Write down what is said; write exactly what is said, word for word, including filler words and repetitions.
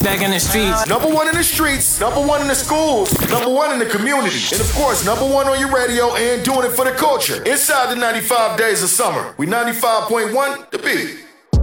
back in the streets. Number one in the streets, number one in the schools, number one in the community, and of course, number one on your radio and doing it for the culture. Inside the ninety-five days of summer, we ninety-five point one, The Beat.